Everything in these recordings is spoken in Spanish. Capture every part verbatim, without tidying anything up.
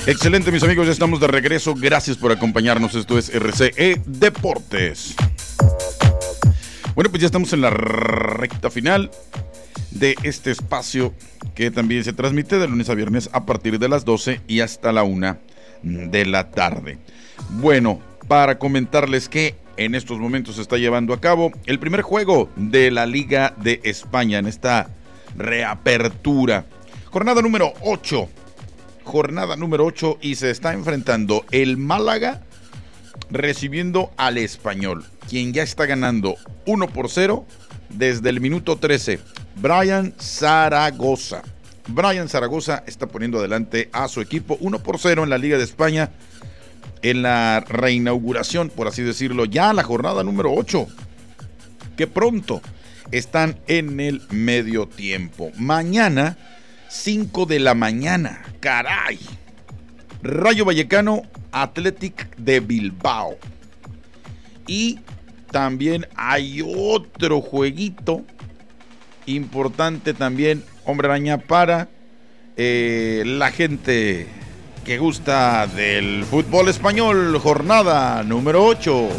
Excelente, mis amigos, ya estamos de regreso. Gracias por acompañarnos. Esto es R C E Deportes. Bueno, pues ya estamos en la recta final de este espacio que también se transmite de lunes a viernes a partir de las doce y hasta la una de la tarde. Bueno, para comentarles que en estos momentos se está llevando a cabo el primer juego de la Liga de España en esta reapertura. Jornada número ocho. Jornada número ocho y se está enfrentando el Málaga recibiendo al Español, quien ya está ganando uno por cero desde el minuto trece. Brian Zaragoza. Brian Zaragoza está poniendo adelante a su equipo uno por cero en la Liga de España en la reinauguración, por así decirlo, ya la jornada número ocho, que pronto están en el medio tiempo. Mañana cinco de la mañana, caray. Rayo Vallecano, Athletic de Bilbao. Y también hay otro jueguito importante también, Hombre Araña, para eh, la gente que gusta del fútbol español. Jornada número ocho.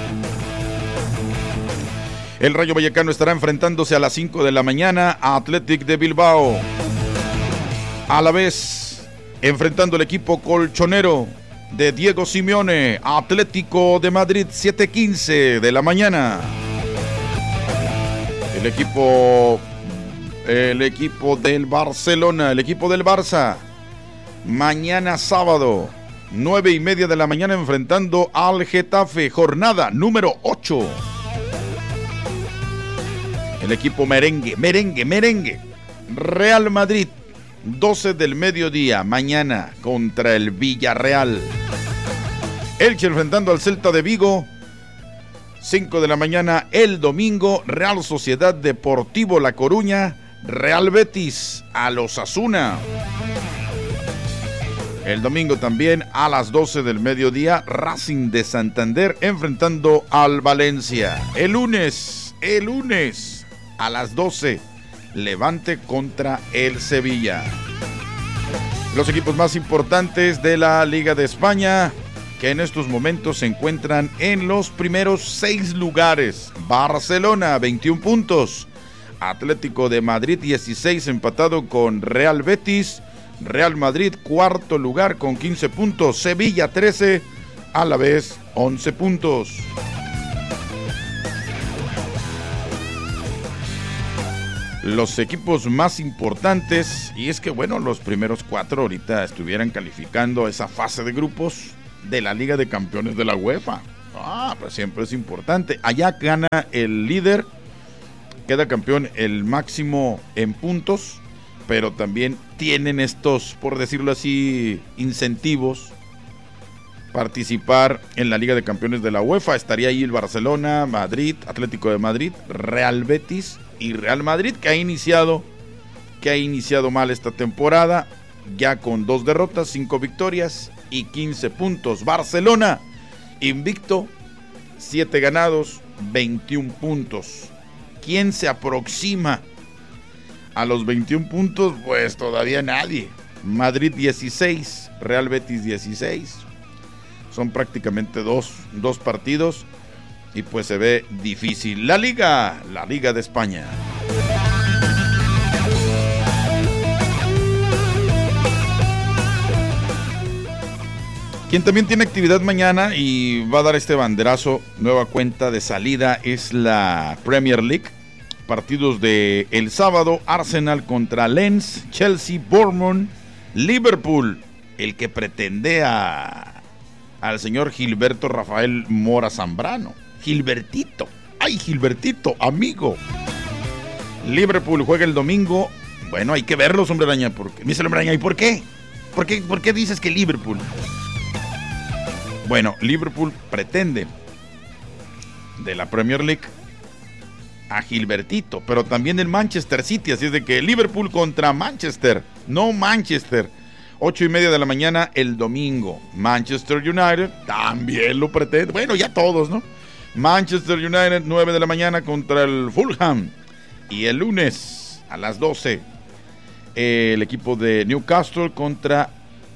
El Rayo Vallecano estará enfrentándose a las cinco de la mañana a Athletic de Bilbao. A la vez, enfrentando el equipo colchonero de Diego Simeone, Atlético de Madrid, siete quince de la mañana. El equipo, el equipo del Barcelona, el equipo del Barça, mañana sábado, nueve y media de la mañana, enfrentando al Getafe, jornada número ocho. El equipo merengue, merengue, merengue, Real Madrid, doce del mediodía, mañana contra el Villarreal. Elche enfrentando al Celta de Vigo, cinco de la mañana el domingo. Real Sociedad Deportivo La Coruña, Real Betis a los Osasuna. El domingo también a las doce del mediodía, Racing de Santander enfrentando al Valencia. El lunes, el lunes a las doce, Levante contra el Sevilla. Los equipos más importantes de la Liga de España, que en estos momentos se encuentran en los primeros seis lugares. Barcelona, veintiún puntos. Atlético de Madrid, dieciséis, empatado con Real Betis. Real Madrid, cuarto lugar con quince puntos. Sevilla, trece. Alavés, once puntos. Los equipos más importantes, y es que bueno, los primeros cuatro ahorita estuvieran calificando esa fase de grupos de la Liga de Campeones de la UEFA. Ah, pues siempre es importante. Allá gana el líder, queda campeón el máximo en puntos, pero también tienen estos, por decirlo así, incentivos. Participar en la Liga de Campeones de la UEFA. Estaría ahí el Barcelona, Madrid, Atlético de Madrid, Real Betis y Real Madrid, que ha iniciado que ha iniciado mal esta temporada, ya con dos derrotas, cinco victorias y quince puntos. Barcelona, invicto, siete ganados, veintiún puntos. ¿Quién se aproxima a los veintiún puntos? Pues todavía nadie. Madrid dieciséis, Real Betis dieciséis. Son prácticamente dos, dos partidos y pues se ve difícil. La Liga, la Liga de España. Quien también tiene actividad mañana y va a dar este banderazo, nueva cuenta de salida, es la Premier League. Partidos de el sábado: Arsenal contra Lens, Chelsea, Bournemouth, Liverpool, el que pretende a al señor Gilberto Rafael Mora Zambrano. Gilbertito, ay Gilbertito, amigo. Liverpool juega el domingo. Bueno, hay que verlos, Hombre Araña. Porque me dice el Hombre Araña, ¿y por qué? ¿Por qué, por qué dices que Liverpool? Bueno, Liverpool pretende de la Premier League a Gilbertito, pero también el Manchester City, así es de que Liverpool contra Manchester, no Manchester. Ocho y media de la mañana el domingo. Manchester United también lo pretende. Bueno, ya todos, ¿no? Manchester United, nueve de la mañana contra el Fulham. Y el lunes a las doce, el equipo de Newcastle contra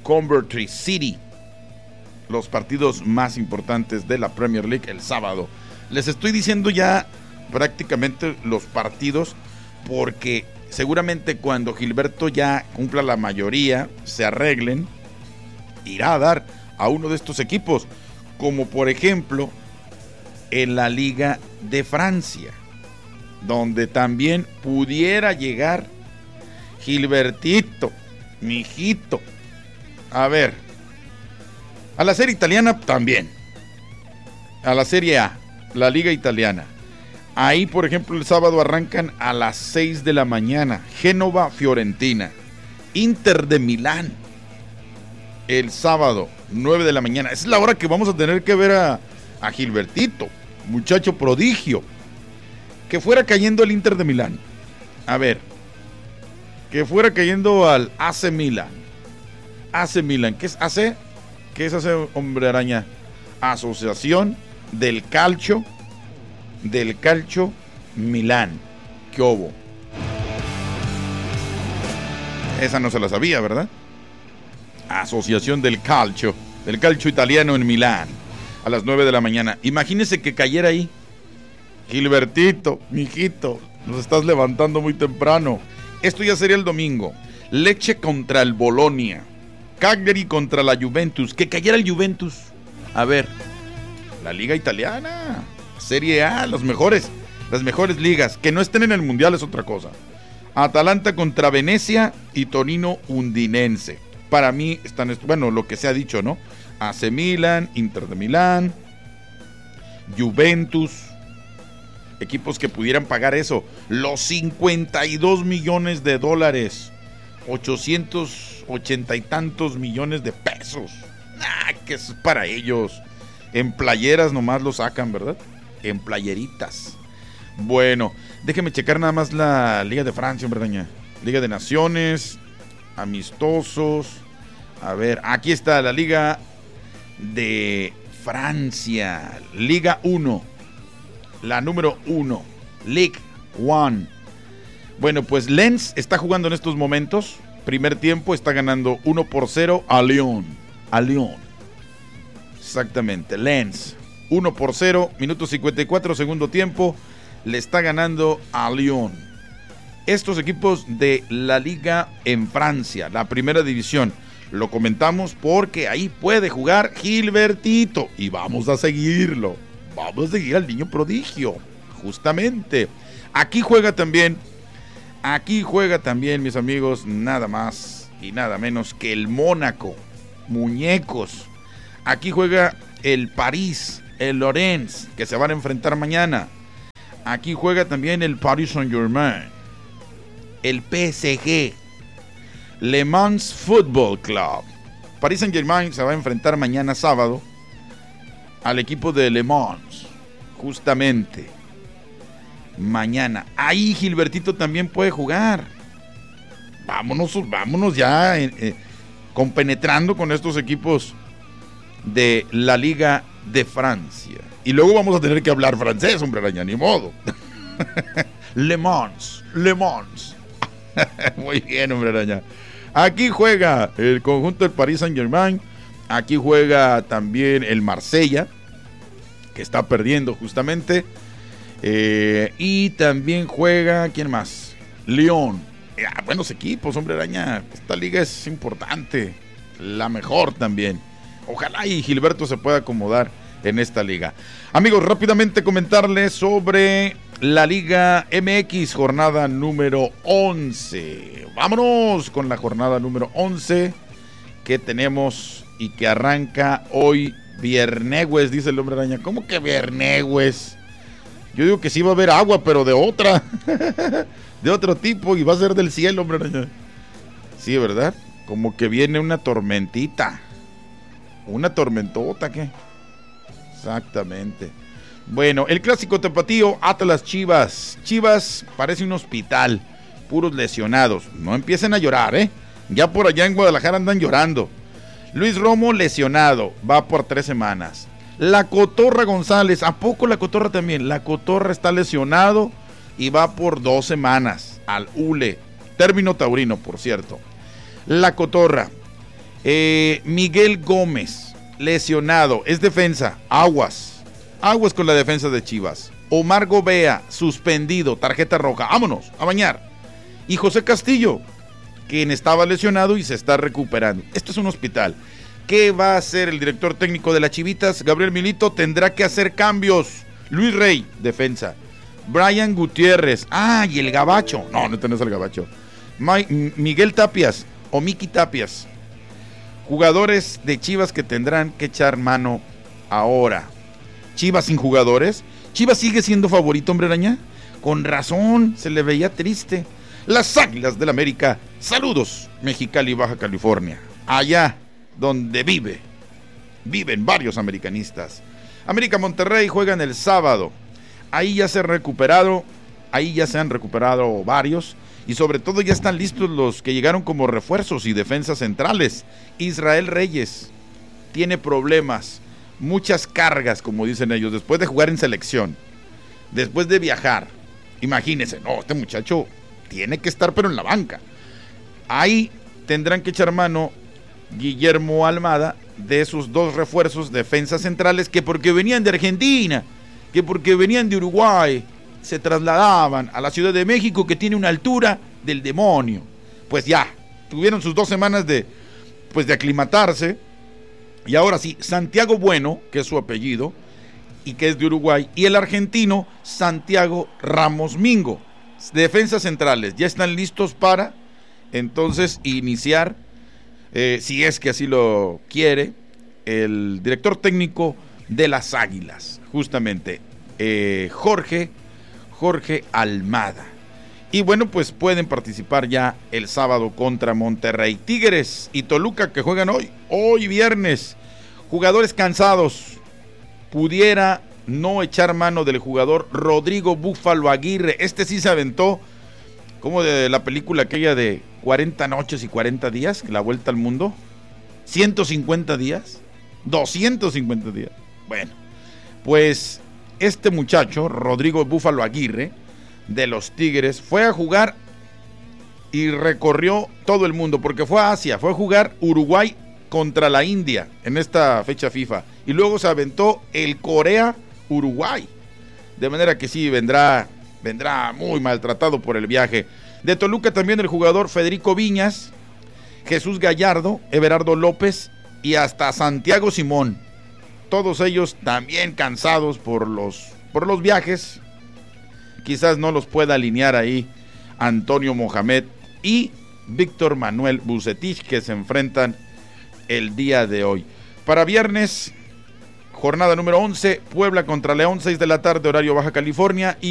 Coventry City. Los partidos más importantes de la Premier League el sábado. Les estoy diciendo ya prácticamente los partidos porque seguramente cuando Gilberto ya cumpla la mayoría, se arreglen, irá a dar a uno de estos equipos, como por ejemplo en la Liga de Francia, donde también pudiera llegar Gilbertito, mijito. A ver, a la serie italiana también, a la Serie A, la Liga Italiana. Ahí, por ejemplo, el sábado arrancan a las seis de la mañana. Génova, Fiorentina. Inter de Milán. El sábado, nueve de la mañana. Esa es la hora que vamos a tener que ver a, a Gilbertito, muchacho prodigio. Que fuera cayendo el Inter de Milán. A ver. Que fuera cayendo al A C Milan. A C Milan. ¿Qué es A C? ¿Qué es A C, hombre araña? Asociación del Calcio. Del Calcio Milán. ¿Qué hubo? Esa no se la sabía, ¿verdad? Asociación del Calcio. Del Calcio italiano en Milán. A las nueve de la mañana. Imagínese que cayera ahí. Gilbertito, mijito, nos estás levantando muy temprano. Esto ya sería el domingo. Lecce contra el Bolonia. Cagliari contra la Juventus. Que cayera el Juventus. A ver, la Liga Italiana, Serie A, los mejores, las mejores ligas. Que no estén en el Mundial es otra cosa. Atalanta contra Venecia y Torino Udinese. Para mí están, bueno, lo que se ha dicho, ¿no? A C Milan, Inter de Milán, Juventus. Equipos que pudieran pagar eso. Los cincuenta y dos millones de dólares. ochocientos ochenta y tantos millones de pesos. Ah, que es para ellos. En playeras nomás lo sacan, ¿verdad? En playeritas. Bueno, déjeme checar nada más la Liga de Francia, hombre daña. Liga de Naciones, amistosos. A ver, aquí está la Liga de Francia. Liga uno. La número uno. Ligue uno. Bueno, pues Lens está jugando en estos momentos. Primer tiempo está ganando uno por cero a Lyon. A Lyon. Exactamente, Lens. uno por cero, minuto cincuenta y cuatro, segundo tiempo. Le está ganando a Lyon. Estos equipos de la Liga en Francia, la primera división. Lo comentamos porque ahí puede jugar Gilbertito. Y vamos a seguirlo. Vamos a seguir al niño prodigio. Justamente. Aquí juega también. Aquí juega también, mis amigos, nada más y nada menos que el Mónaco. Muñecos. Aquí juega el París, el Lorient, que se van a enfrentar mañana. Aquí juega también el Paris Saint-Germain, el P S G, Le Mans Football Club. Paris Saint-Germain se va a enfrentar mañana sábado al equipo de Le Mans, justamente. Mañana. Ahí Gilbertito también puede jugar. Vámonos, vámonos ya eh, eh, compenetrando con estos equipos de la Liga de Francia. Y luego vamos a tener que hablar francés, hombre araña, ni modo. Le Mans, Le Mans. Muy bien, hombre araña. Aquí juega el conjunto del Paris Saint-Germain. Aquí juega también el Marsella, que está perdiendo justamente. Eh, y también juega, ¿quién más? Lyon. Eh, buenos equipos, hombre araña. Esta liga es importante. La mejor también. Ojalá y Gilberto se pueda acomodar en esta liga. Amigos, rápidamente comentarles sobre la Liga M X, jornada número once. Vámonos con la jornada número once que tenemos y que arranca hoy viernes, dice el hombre araña. ¿Cómo que viernes? Yo digo que sí va a haber agua, pero de otra. De otro tipo, y va a ser del cielo, hombre araña. Sí, ¿verdad? Como que viene una tormentita. Una tormentota, ¿qué? Exactamente. Bueno, el clásico tapatío, Atlas Chivas. Chivas parece un hospital. Puros lesionados. No empiecen a llorar, ¿eh? Ya por allá en Guadalajara andan llorando. Luis Romo lesionado. Va por tres semanas. La Cotorra González, ¿a poco la Cotorra también? La Cotorra está lesionado y va por dos semanas al U L E, término taurino, por cierto. La Cotorra. Eh, Miguel Gómez, lesionado, es defensa, aguas, aguas con la defensa de Chivas. Omar Gobea, suspendido, tarjeta roja, vámonos, a bañar. Y José Castillo, quien estaba lesionado y se está recuperando. Esto es un hospital. ¿Qué va a hacer el director técnico de las Chivitas? Gabriel Milito tendrá que hacer cambios. Luis Rey, defensa. Brian Gutiérrez, ah, y el Gabacho, no, no tenés el Gabacho. Ma- Miguel Tapias o Miki Tapias. Jugadores de Chivas que tendrán que echar mano ahora. Chivas sin jugadores. Chivas sigue siendo favorito, hombre araña. Con razón, se le veía triste. Las Águilas del América. Saludos, Mexicali, Baja California. Allá donde vive, viven varios americanistas. América Monterrey juegan el sábado. Ahí ya se han recuperado, ahí ya se han recuperado varios. Y sobre todo ya están listos los que llegaron como refuerzos y defensas centrales. Israel Reyes tiene problemas, muchas cargas, como dicen ellos, después de jugar en selección, después de viajar. Imagínense, no, este muchacho tiene que estar pero en la banca. Ahí tendrán que echar mano Guillermo Almada de esos dos refuerzos, defensas centrales, que porque venían de Argentina, que porque venían de Uruguay, se trasladaban a la Ciudad de México, que tiene una altura del demonio. Pues ya, tuvieron sus dos semanas de, pues de aclimatarse. Y ahora sí, Santiago Bueno, que es su apellido, y que es de Uruguay, y el argentino Santiago Ramos Mingo. Defensas centrales, ya están listos para, entonces, iniciar, eh, si es que así lo quiere, el director técnico de las Águilas, justamente, eh, Jorge Jorge Almada. Y bueno, pues pueden participar ya el sábado contra Monterrey. Tigres y Toluca que juegan hoy, hoy viernes. Jugadores cansados. Pudiera no echar mano del jugador Rodrigo Búfalo Aguirre. Este sí se aventó como de la película aquella de cuarenta noches y cuarenta días, la vuelta al mundo. ciento cincuenta días, doscientos cincuenta días. Bueno, pues este muchacho, Rodrigo Búfalo Aguirre, de los Tigres, fue a jugar y recorrió todo el mundo, porque fue a Asia, fue a jugar Uruguay contra la India en esta fecha FIFA, y luego se aventó el Corea-Uruguay, de manera que sí, vendrá, vendrá muy maltratado por el viaje. De Toluca también el jugador Federico Viñas, Jesús Gallardo, Everardo López y hasta Santiago Simón. Todos ellos también cansados por los, por los viajes. Quizás no los pueda alinear ahí Antonio Mohamed y Víctor Manuel Bucetich, que se enfrentan el día de hoy. Para viernes, jornada número once, Puebla contra León, seis de la tarde, horario Baja California. Y